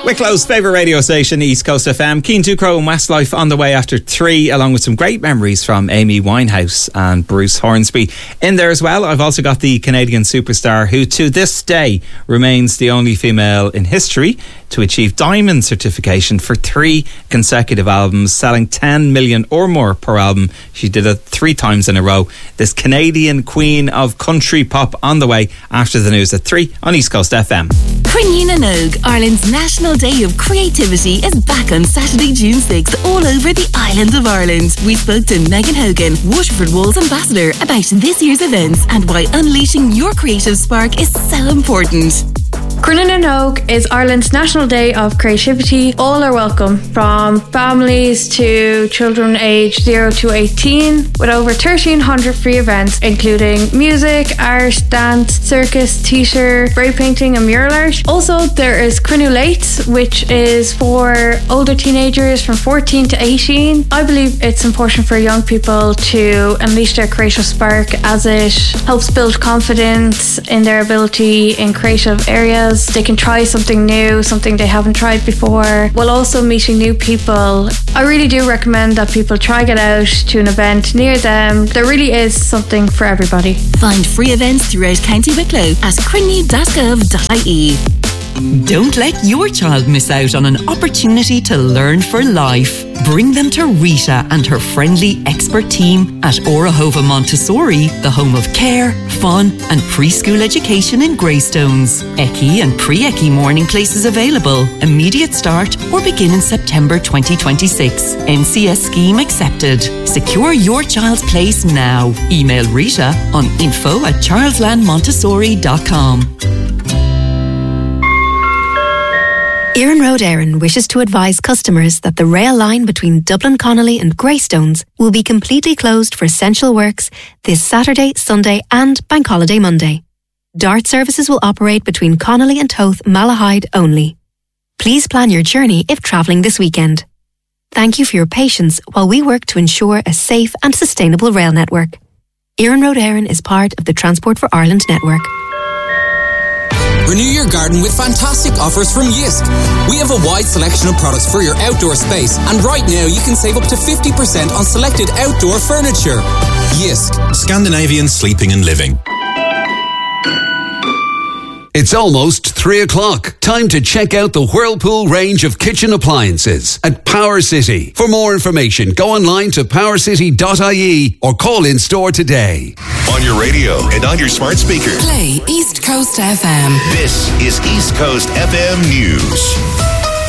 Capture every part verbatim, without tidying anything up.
Wicklow's favourite radio station, East Coast F M. Keen Ducro and Westlife on the way after three, along with some great memories from Amy Winehouse and Bruce Hornsby in there as well. I've also got the Canadian superstar who to this day remains the only female in history to achieve diamond certification for three consecutive albums, selling ten million or more per album. She did it three times in a row. This Canadian queen of country pop on the way after the news at three on East Coast F M. Cruinniú na nÓg, Ireland's National Day of Creativity, is back on Saturday, June sixth, all over the island of Ireland. We spoke to Megan Hogan, Waterford Walls ambassador, about this year's events and why unleashing your creative spark is so important. Cruinniú na nÓg is Ireland's National Day of Creativity. All are welcome, from families to children aged zero to eighteen, with over thirteen hundred free events, including music, art, dance, circus, theatre, spray painting and mural art. Also, there is Cruinniú Late, which is for older teenagers from fourteen to eighteen. I believe it's important for young people to unleash their creative spark, as it helps build confidence in their ability in creative areas. They can try something new, something they haven't tried before, while also meeting new people. I really do recommend that people try get out to an event near them. There really is something for everybody. Find free events throughout County Wicklow at cruinniú dot gov dot I E. Don't let your child miss out on an opportunity to learn for life. Bring them to Rita and her friendly expert team at Orahova Montessori, the home of care, fun and preschool education in Greystones. Eccy and pre-Eccy morning places available. Immediate start or begin in September twenty twenty-six. N C S scheme accepted. Secure your child's place now. Email Rita on info at childsland montessori dot com. Iarnród Éireann wishes to advise customers that the rail line between Dublin Connolly and Greystones will be completely closed for essential works this Saturday, Sunday and Bank Holiday Monday. DART services will operate between Connolly and Toth Malahide only. Please plan your journey if travelling this weekend. Thank you for your patience while we work to ensure a safe and sustainable rail network. Iarnród Éireann is part of the Transport for Ireland network. Renew your garden with fantastic offers from Jysk. We have a wide selection of products for your outdoor space, and right now you can save up to fifty percent on selected outdoor furniture. Jysk. Scandinavian sleeping and living. It's almost three o'clock. Time to check out the Whirlpool range of kitchen appliances at Power City. For more information, go online to power city dot I E or call in store today. On your radio and on your smart speaker. Play East Coast F M. This is East Coast F M News.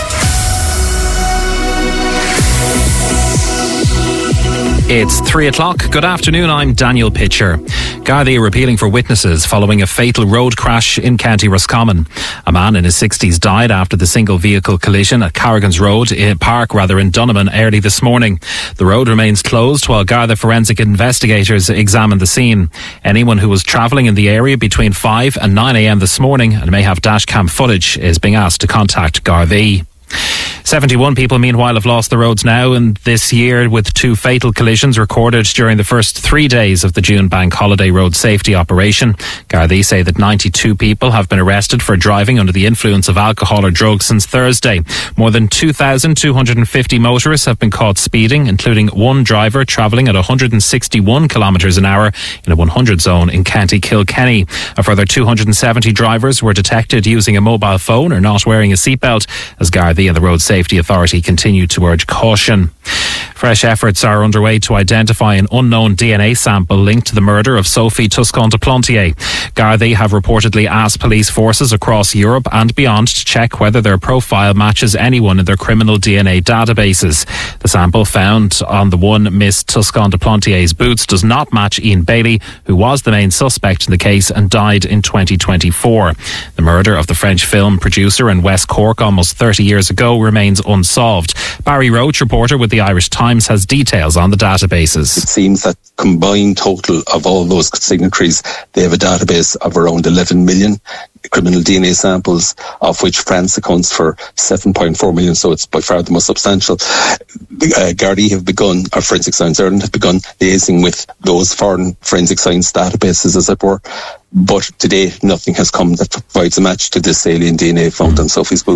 It's three o'clock. Good afternoon, I'm Daniel Pitcher. Gardaí are appealing for witnesses following a fatal road crash in County Roscommon. A man in his sixties died after the single vehicle collision at Carrigan's Road in Park rather in Donovan early this morning. The road remains closed while Garda forensic investigators examine the scene. Anyone who was travelling in the area between five and nine a.m. this morning and may have dashcam footage is being asked to contact Gardaí. seventy-one people, meanwhile, have lost their roads now in this year, with two fatal collisions recorded during the first three days of the June Bank Holiday Road Safety Operation. Gardaí say that ninety-two people have been arrested for driving under the influence of alcohol or drugs since Thursday. More than two thousand two hundred fifty motorists have been caught speeding, including one driver travelling at one hundred sixty-one kilometres an hour in a one hundred zone in County Kilkenny. A further two hundred seventy drivers were detected using a mobile phone or not wearing a seatbelt, as Gardaí and the Road Safety Authority continue to urge caution. Fresh efforts are underway to identify an unknown D N A sample linked to the murder of Sophie Toscan de Plantier. Gardaí have reportedly asked police forces across Europe and beyond to check whether their profile matches anyone in their criminal D N A databases. The sample found on the one Miss Toscan de Plantier's boots does not match Ian Bailey, who was the main suspect in the case and died in twenty twenty-four. The murder of the French film producer in West Cork almost thirty years ago remains unsolved. Barry Roach, reporter with the Irish Times, has details on the databases. It seems that combined total of all those signatories, they have a database of around eleven million criminal D N A samples, of which France accounts for seven point four million, so it's by far the most substantial. Uh, Gardaí have begun, or Forensic Science Ireland have begun liaising with those foreign forensic science databases, as it were. But today, nothing has come that provides a match to this alien D N A found on Sophie's boot.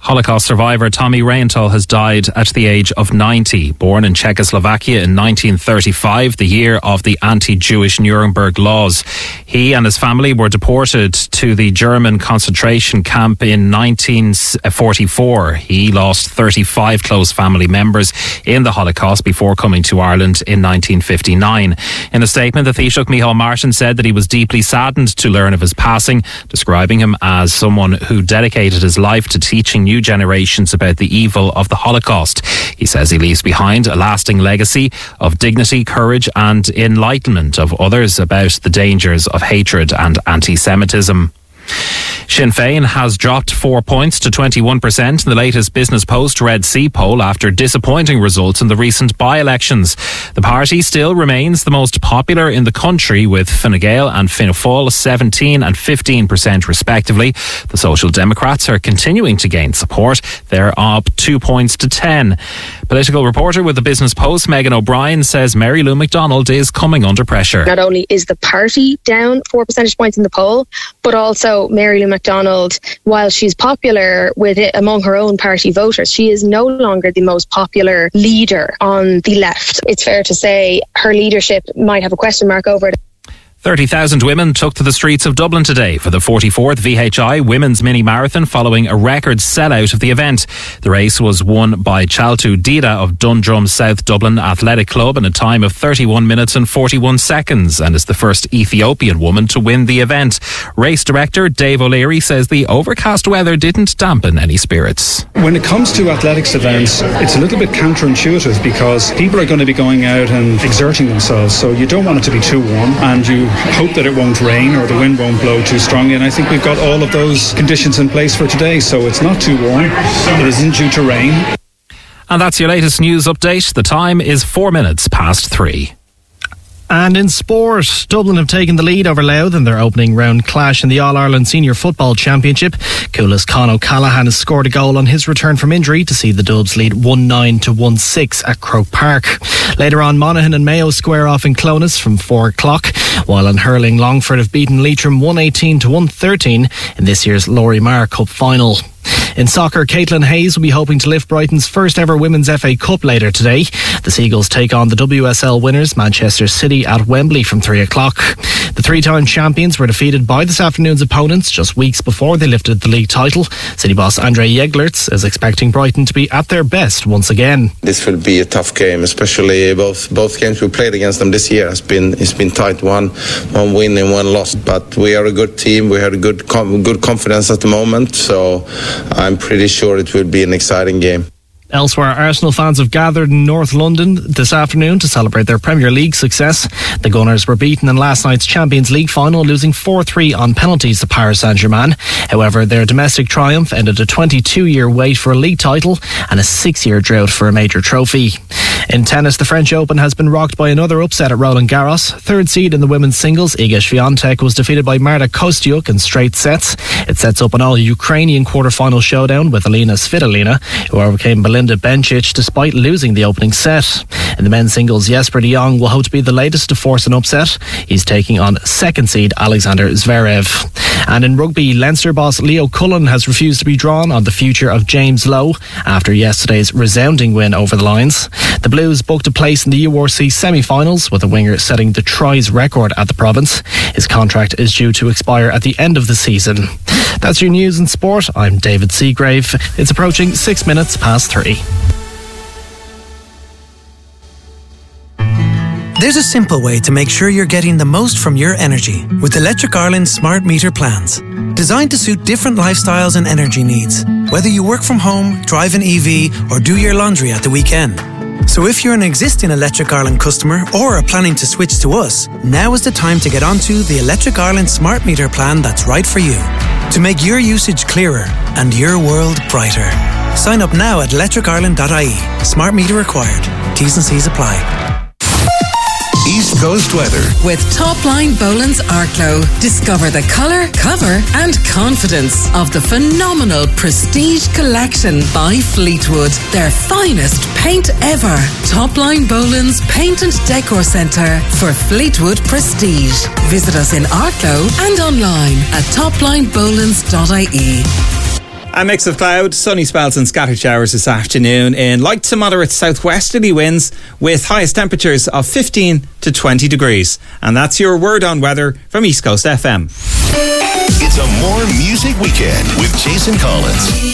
Holocaust survivor Tommy Rehenthal has died at the age of ninety. Born in Czechoslovakia in nineteen thirty-five, the year of the anti-Jewish Nuremberg laws. He and his family were deported to the German concentration camp in nineteen forty-four. He lost thirty-five close family members in the Holocaust before coming to Ireland in nineteen fifty-nine. In a statement, the Taoiseach Micheál Martin said that he was deeply saddened to learn of his passing, describing him as someone who dedicated his life to teaching new generations about the evil of the Holocaust. He says he leaves behind a lasting legacy of dignity, courage and enlightenment of others about the dangers of hatred and anti-Semitism. Sinn Féin has dropped four points to twenty-one percent in the latest Business Post Red C poll after disappointing results in the recent by-elections. The party still remains the most popular in the country, with Fine Gael and Fianna Fáil seventeen and fifteen percent respectively. The Social Democrats are continuing to gain support. They're up two points to ten. Political reporter with the Business Post, Megan O'Brien, says Mary Lou McDonald is coming under pressure. Not only is the party down four percentage points in the poll, but also Mary Lou McDonald, while she's popular with it among her own party voters, she is no longer the most popular leader on the left. It's fair to say her leadership might have a question mark over it. thirty thousand women took to the streets of Dublin today for the forty-fourth V H I Women's Mini Marathon following a record sellout of the event. The race was won by Chaltu Dida of Dundrum South Dublin Athletic Club in a time of thirty-one minutes and forty-one seconds and is the first Ethiopian woman to win the event. Race director Dave O'Leary says the overcast weather didn't dampen any spirits. When it comes to athletics events, it's a little bit counterintuitive because people are going to be going out and exerting themselves, so you don't want it to be too warm and you hope that it won't rain or the wind won't blow too strongly, and I think we've got all of those conditions in place for today, so it's not too warm, it isn't due to rain. And that's your latest news update. The time is four minutes past three. And in sport, Dublin have taken the lead over Louth in their opening round clash in the All-Ireland Senior Football Championship. Coola's Con O'Callaghan has scored a goal on his return from injury to see the Dubs lead one nine to one six at Croke Park. Later on, Monaghan and Mayo square off in Clones from four o'clock, while in hurling, Longford have beaten Leitrim one eighteen to one thirteen in this year's Laurie Marr Cup final. In soccer, Caitlin Hayes will be hoping to lift Brighton's first ever Women's F A Cup later today. The Seagulls take on the W S L winners Manchester City at Wembley from three o'clock. The three-time champions were defeated by this afternoon's opponents just weeks before they lifted the league title. City boss Andre Jeglerts is expecting Brighton to be at their best once again. This will be a tough game, especially both both games we played against them this year has been it's been tight, one one win and one loss. But we are a good team. We have a good good confidence at the moment, so I'm pretty sure it will be an exciting game. Elsewhere, Arsenal fans have gathered in North London this afternoon to celebrate their Premier League success. The Gunners were beaten in last night's Champions League final, losing four three on penalties to Paris Saint-Germain. However, their domestic triumph ended a twenty-two-year wait for a league title and a six-year drought for a major trophy. In tennis, the French Open has been rocked by another upset at Roland Garros. Third seed in the women's singles, Iga Swiatek was defeated by Marta Kostyuk in straight sets. It sets up an all-Ukrainian quarter-final showdown with Alina Svitolina, who overcame Belinda Bencic despite losing the opening set. In the men's singles, Jesper de Jong will hope to be the latest to force an upset. He's taking on second seed Alexander Zverev. And in rugby, Leinster boss Leo Cullen has refused to be drawn on the future of James Lowe after yesterday's resounding win over the Lions. The Blues booked a place in the U R C semi-finals, with a winger setting the tries record at the province. His contract is due to expire at the end of the season. That's your news in sport. I'm David Seagrave. It's approaching six minutes past three. There's a simple way to make sure you're getting the most from your energy with Electric Ireland smart meter plans. Designed to suit different lifestyles and energy needs, whether you work from home, drive an E V, or do your laundry at the weekend. So if you're an existing Electric Ireland customer or are planning to switch to us, now is the time to get onto the Electric Ireland smart meter plan that's right for you. To make your usage clearer and your world brighter. Sign up now at electric ireland dot I E. Smart meter required. T's and C's apply. East Coast weather with Topline Boland's Arklow. Discover the colour, cover and confidence of the phenomenal Prestige Collection by Fleetwood. Their finest paint ever. Topline Boland's Paint and Decor Centre for Fleetwood Prestige. Visit us in Arklow and online at topline bolands dot I E. A mix of cloud, sunny spells and scattered showers this afternoon in light to moderate southwesterly winds with highest temperatures of fifteen to twenty degrees. And that's your word on weather from East Coast F M. It's a more music weekend with Jason Collins.